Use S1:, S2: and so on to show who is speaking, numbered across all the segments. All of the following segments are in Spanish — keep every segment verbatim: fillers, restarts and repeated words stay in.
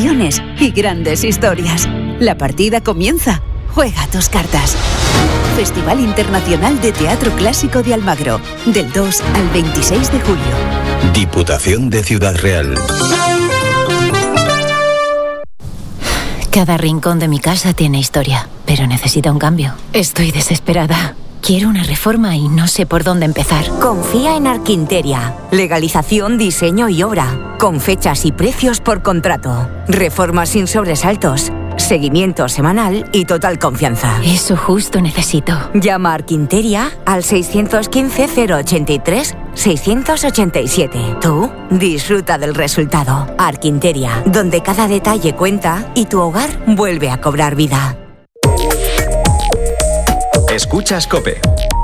S1: emociones y grandes historias. La partida comienza. Juega tus cartas. Festival Internacional de Teatro Clásico de Almagro, del dos al veintiséis de julio.
S2: Diputación de Ciudad Real.
S3: Cada rincón de mi casa tiene historia, pero necesita un cambio. Estoy desesperada. Quiero una reforma y no sé por dónde empezar.
S4: Confía en Arquinteria. Legalización, diseño y obra. Con fechas y precios por contrato. Reformas sin sobresaltos. Seguimiento semanal y total confianza.
S3: Eso justo necesito.
S4: Llama a Arquinteria al seiscientos quince cero ochenta y tres seiscientos ochenta y siete. Tú disfruta del resultado. Arquinteria, donde cada detalle cuenta y tu hogar vuelve a cobrar vida.
S5: Escuchas COPE.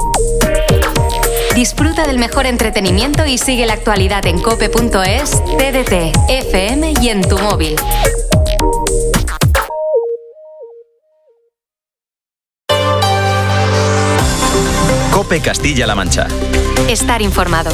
S6: Disfruta del mejor entretenimiento y sigue la actualidad en cope punto es, T D T, F M y en tu móvil.
S5: COPE Castilla-La Mancha.
S6: Estar informado.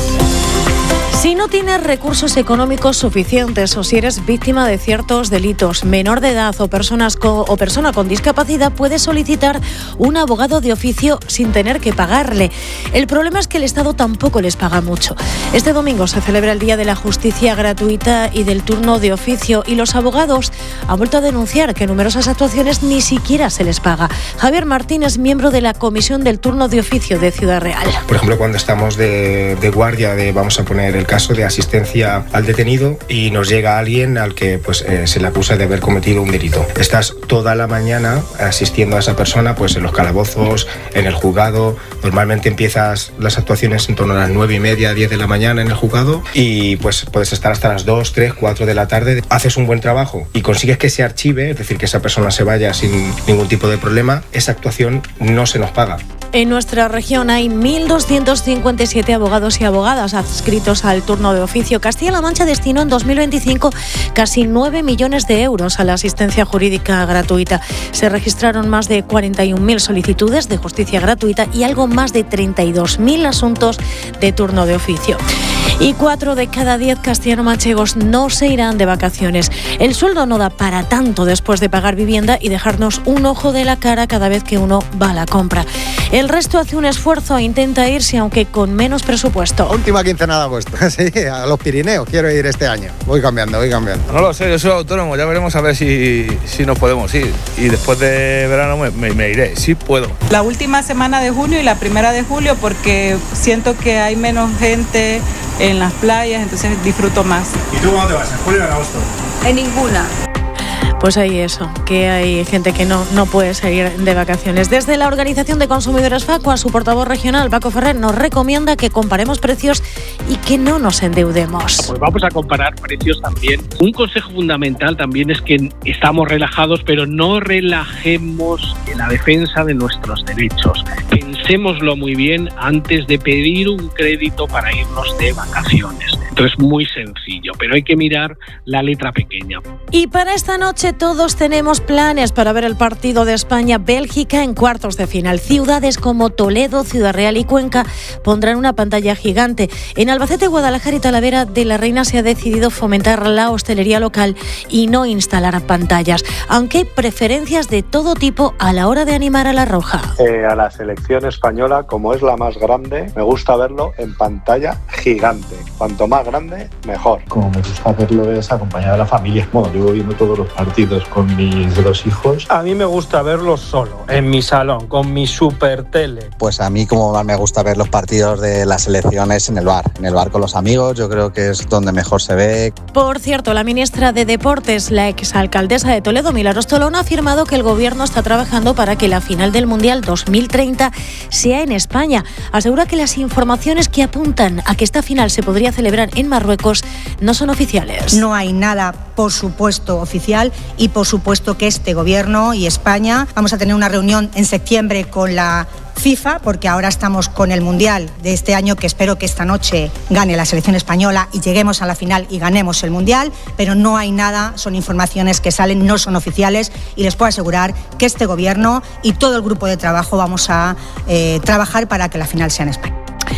S7: Si no tienes recursos económicos suficientes o si eres víctima de ciertos delitos, menor de edad o, personas co- o persona con discapacidad, puedes solicitar un abogado de oficio sin tener que pagarle. El problema es que el Estado tampoco les paga mucho. Este domingo se celebra el Día de la Justicia Gratuita y del Turno de Oficio y los abogados han vuelto a denunciar que en numerosas actuaciones ni siquiera se les paga. Javier Martín es miembro de la Comisión del Turno de Oficio de Ciudad Real.
S8: Por ejemplo, cuando estamos de, de guardia, de vamos a poner el caso de asistencia al detenido y nos llega alguien al que pues eh, se le acusa de haber cometido un delito. Estás toda la mañana asistiendo a esa persona pues en los calabozos, en el juzgado. Normalmente empiezas las actuaciones en torno a las nueve y media, diez de la mañana en el juzgado y pues puedes estar hasta las dos, tres, cuatro de la tarde. Haces un buen trabajo y consigues que se archive, es decir, que esa persona se vaya sin ningún tipo de problema. Esa actuación no se nos paga.
S7: En nuestra región hay mil doscientos cincuenta y siete abogados y abogadas adscritos al turno de oficio. Castilla-La Mancha destinó en dos mil veinticinco casi nueve millones de euros a la asistencia jurídica gratuita. Se registraron más de cuarenta y un mil solicitudes de justicia gratuita y algo más de treinta y dos mil asuntos de turno de oficio. Y cuatro de cada diez castellano-manchegos no se irán de vacaciones. El sueldo no da para tanto después de pagar vivienda y dejarnos un ojo de la cara cada vez que uno va a la compra. El resto hace un esfuerzo e intenta irse, aunque con menos presupuesto.
S9: Última quincena de agosto, sí, a los Pirineos quiero ir este año. Voy cambiando, voy cambiando.
S10: No lo sé, yo soy autónomo, ya veremos a ver si, si nos podemos ir. Y después de verano me, me, me iré, sí puedo.
S11: La última semana de junio y la primera de julio porque siento que hay menos gente en las playas, entonces disfruto más.
S12: ¿Y tú cómo te vas? ¿En julio o en agosto?
S11: En ninguna.
S7: Pues hay eso, que hay gente que no, no puede salir de vacaciones. Desde la Organización de Consumidores Facua, su portavoz regional, Paco Ferrer, nos recomienda que comparemos precios y que no nos endeudemos.
S13: Pues vamos a comparar precios también. Un consejo fundamental también es que estamos relajados, pero no relajemos en la defensa de nuestros derechos. Pensémoslo muy bien antes de pedir un crédito para irnos de vacaciones. Entonces, muy sencillo, pero hay que mirar la letra pequeña.
S7: Y para esta noche todos tenemos planes para ver el partido de España-Bélgica en cuartos de final. Ciudades como Toledo, Ciudad Real y Cuenca pondrán una pantalla gigante. En Albacete, Guadalajara y Talavera de la Reina se ha decidido fomentar la hostelería local y no instalar pantallas, aunque hay preferencias de todo tipo a la hora de animar a la roja.
S14: Eh, a la selección española, como es la más grande, me gusta verlo en pantalla gigante. Cuanto más grande, mejor.
S15: Como me gusta verlo es acompañado de la familia. Bueno, llevo viendo todos los partidos con mis dos hijos.
S16: A mí me gusta verlo solo, en mi salón, con mi super tele.
S17: Pues a mí como más me gusta ver los partidos de las selecciones en el bar. En el bar con los amigos, yo creo que es donde mejor se ve.
S7: Por cierto, la ministra de Deportes, la exalcaldesa de Toledo, Milagros Tolón, ha afirmado que el gobierno está trabajando para que la final del Mundial dos mil treinta sea en España. Asegura que las informaciones que apuntan a que esta final se podría celebrar en Marruecos no son oficiales.
S18: No hay nada, por supuesto, oficial y por supuesto que este gobierno y España vamos a tener una reunión en septiembre con la FIFA, porque ahora estamos con el Mundial de este año, que espero que esta noche gane la selección española y lleguemos a la final y ganemos el Mundial, pero no hay nada, son informaciones que salen, no son oficiales, y les puedo asegurar que este gobierno y todo el grupo de trabajo vamos a eh, trabajar para que la final sea en España.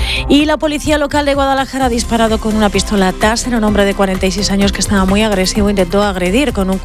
S7: Y la policía local de Guadalajara ha disparado con una pistola Taser a un hombre de cuarenta y seis años que estaba muy agresivo, intentó agredir con un